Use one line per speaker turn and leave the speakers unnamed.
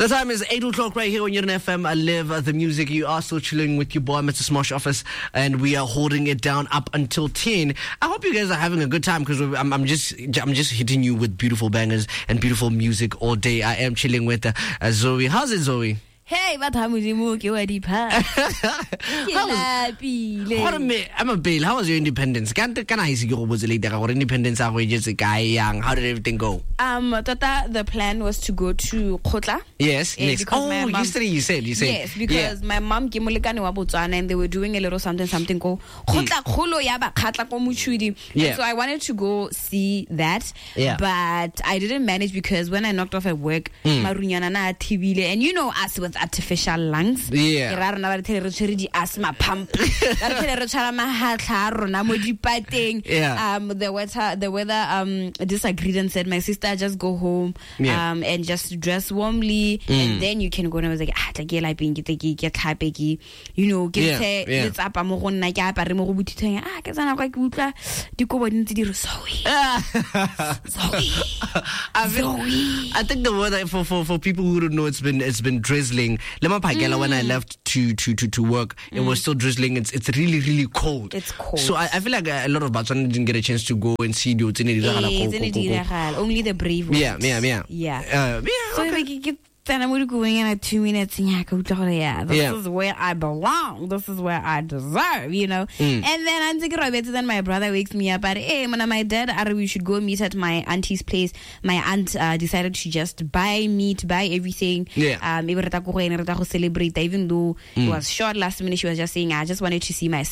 The time is 8 o'clock right here on Yerin FM. I live the music. You are still chilling with your boy, Mr. Smosh Office, and we are holding it down up until 10. I hope you guys are having a good time because I'm just hitting you with beautiful bangers and beautiful music all day. I am chilling with Zoe. How's it, Zoe?
Hey, what time is it?
I'm a bail. How was your independence? Can I see your independence? How did everything go?
Tata, the plan was to go to Khotla.
Yes. Oh, yesterday you said.
Yes, because my mom came and they were doing a little something go Khotla kholo ya ba khatla ko Muchudi. So I wanted to go see that, but I didn't manage because when I knocked off at work, marunyana na TV, and you know us with artificial lungs. Asthma pump. The weather disagreed and said, my sister, just go home and just dress warmly and then you can go. And I was like, get happy, you know, get up. I
think the weather for people who don't know, it's been drizzling. When I left to work, it was still drizzling. It's really, really cold.
It's cold.
So I feel like a lot of Batswana didn't get a chance to go and see you.
Only the brave ones. So okay. Then I'm going in at 2 minutes and this is where I belong. This is where I deserve, you know. And then my brother wakes me up at, hey, my dad, we should go meet at my auntie's place. My aunt decided to just buy meat, buy everything. Celebrate, even though it was short last minute. She was just saying, I just wanted to see my